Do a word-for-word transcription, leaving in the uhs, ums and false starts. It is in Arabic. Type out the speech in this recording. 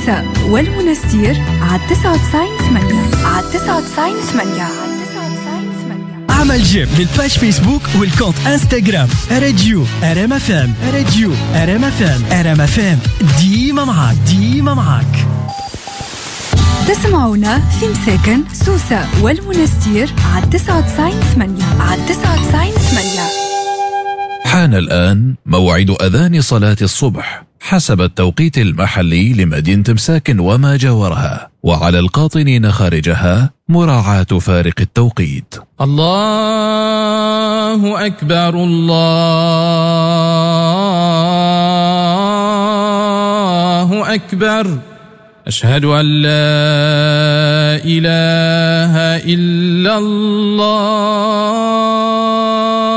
سوسة والمنستير على تسعة وتسعين ثمانية على تسعة وتسعين ثمانية. اعمل جيم للباج فيسبوك والكونت انستغرام راديو ار ام اف ام. راديو ار ام اف ام. ار ام اف ام ديما معاك ديما معاك. تسمعونا في مساكن سوسة والمنستير على تسعة وتسعين ثمانية على تسعة وتسعين ثمانية. حان الآن موعد أذان صلاة الصبح حسب التوقيت المحلي لمدينة مساكن وما جاورها، وعلى القاطنين خارجها مراعاة فارق التوقيت. الله أكبر الله أكبر أشهد أن لا إله إلا الله